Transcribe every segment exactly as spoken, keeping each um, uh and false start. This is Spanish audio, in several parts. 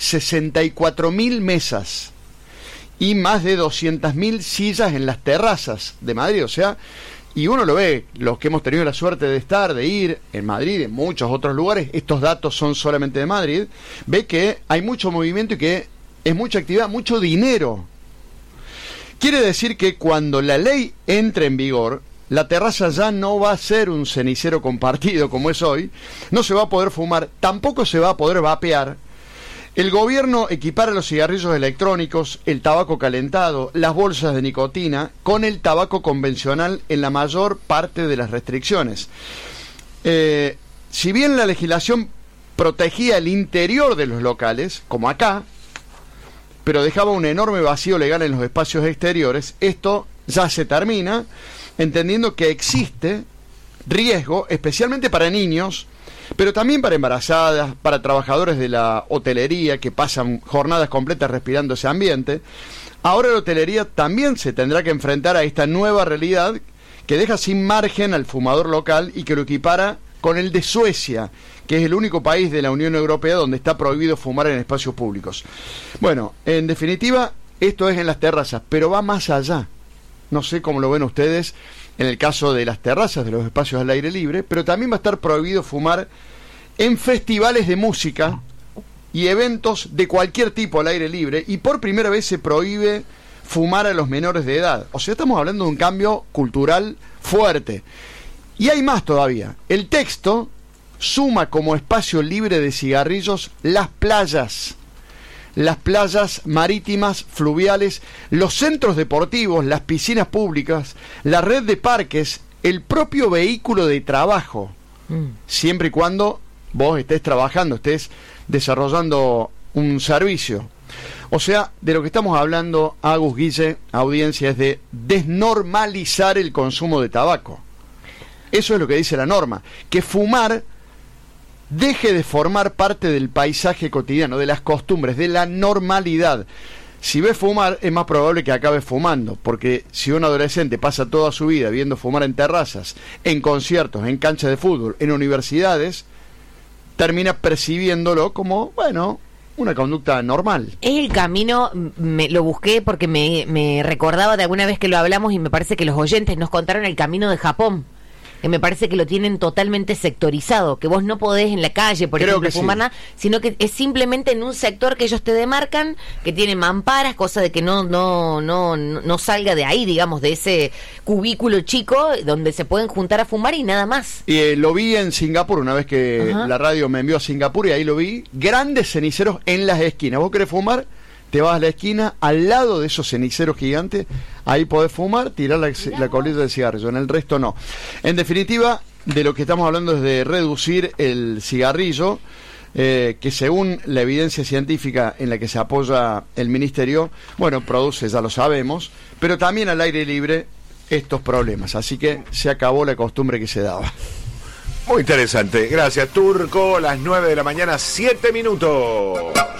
sesenta y cuatro mil mesas y más de doscientas mil sillas en las terrazas de Madrid. O sea, y uno lo ve, los que hemos tenido la suerte de estar, de ir en Madrid, en muchos otros lugares, estos datos son solamente de Madrid, ve que hay mucho movimiento y que es mucha actividad, mucho dinero. Quiere decir que cuando la ley entre en vigor, la terraza ya no va a ser un cenicero compartido como es hoy, no se va a poder fumar, tampoco se va a poder vapear. El gobierno equipara los cigarrillos electrónicos, el tabaco calentado, las bolsas de nicotina con el tabaco convencional en la mayor parte de las restricciones. Eh, si bien la legislación protegía el interior de los locales, como acá, pero dejaba un enorme vacío legal en los espacios exteriores, esto ya se termina, entendiendo que existe riesgo, especialmente para niños, pero también para embarazadas, para trabajadores de la hotelería que pasan jornadas completas respirando ese ambiente. Ahora la hotelería también se tendrá que enfrentar a esta nueva realidad que deja sin margen al fumador local y que lo equipara con el de Suecia, que es el único país de la Unión Europea donde está prohibido fumar en espacios públicos. Bueno, en definitiva, esto es en las terrazas, pero va más allá. No sé cómo lo ven ustedes en el caso de las terrazas, de los espacios al aire libre, pero también va a estar prohibido fumar en festivales de música y eventos de cualquier tipo al aire libre, y por primera vez se prohíbe fumar a los menores de edad. O sea, estamos hablando de un cambio cultural fuerte. Y hay más todavía. El texto suma como espacio libre de cigarrillos las playas. Las playas marítimas, fluviales, los centros deportivos, las piscinas públicas, la red de parques, el propio vehículo de trabajo, mm. siempre y cuando vos estés trabajando, estés desarrollando un servicio. O sea, de lo que estamos hablando, Agus, Guille, audiencia, es de desnormalizar el consumo de tabaco. Eso es lo que dice la norma, que fumar deje de formar parte del paisaje cotidiano, de las costumbres, de la normalidad. Si ves fumar, es más probable que acabe fumando, porque si un adolescente pasa toda su vida viendo fumar en terrazas, en conciertos, en canchas de fútbol, en universidades, termina percibiéndolo como, bueno, una conducta normal. Es el camino, me, lo busqué porque me, me recordaba de alguna vez que lo hablamos y me parece que los oyentes nos contaron el camino de Japón. Que me parece que lo tienen totalmente sectorizado, que vos no podés en la calle, por Creo ejemplo, fumar sí. nada, sino que es simplemente en un sector que ellos te demarcan, que tiene mamparas, cosa de que no no no no salga de ahí, digamos, de ese cubículo chico donde se pueden juntar a fumar y nada más. Y eh, lo vi en Singapur, una vez que Ajá. la radio me envió a Singapur, y ahí lo vi, grandes ceniceros en las esquinas. ¿Vos querés fumar? Te vas a la esquina, al lado de esos ceniceros gigantes, ahí podés fumar, tirar la, la colilla de cigarrillo, en el resto no. En definitiva, de lo que estamos hablando es de reducir el cigarrillo, eh, que según la evidencia científica en la que se apoya el Ministerio, bueno, produce, ya lo sabemos, pero también al aire libre estos problemas. Así que se acabó la costumbre que se daba. Muy interesante. Gracias, Turco. Las nueve de la mañana, siete minutos.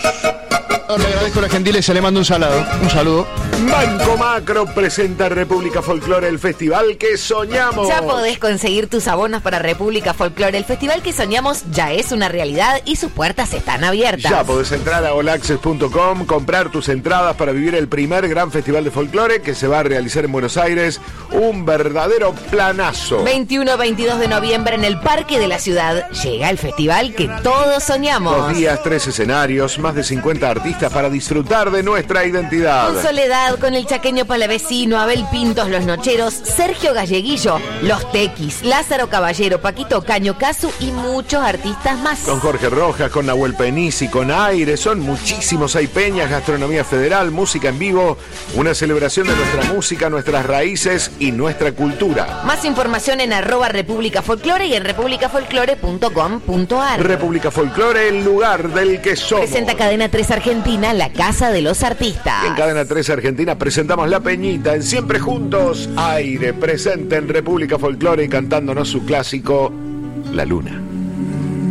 Le agradezco la gentileza, le mando un saludo. Un saludo. Banco Macro presenta República Folclore, el festival que soñamos. Ya podés conseguir tus abonos para República Folclore. El festival que soñamos ya es una realidad y sus puertas están abiertas. Ya podés entrar a all access punto com, comprar tus entradas para vivir el primer gran festival de folclore que se va a realizar en Buenos Aires. Un verdadero planazo. veintiuno a veintidós de noviembre en el Parque de la Ciudad llega el festival que todos soñamos. Dos días, tres escenarios, más de cincuenta artistas para disfrutar de nuestra identidad. Con Soledad, con el Chaqueño Palavecino, Abel Pintos, Los Nocheros, Sergio Galleguillo, Los Tequis, Lázaro Caballero, Paquito Caño, Casu y muchos artistas más. Con Jorge Rojas, con Nahuel Penisi, con Aire, son muchísimos. Hay peñas, gastronomía federal, música en vivo, una celebración de nuestra música, nuestras raíces y nuestra cultura. Más información en arroba República Folclore y en república folclore punto com punto ar. República Folclore, el lugar del que somos. Presenta Cadena tres Argentina, la casa de los artistas. En Cadena tres Argentina presentamos La Peñita en Siempre Juntos. Aire presente en República Folclore y cantándonos su clásico La Luna.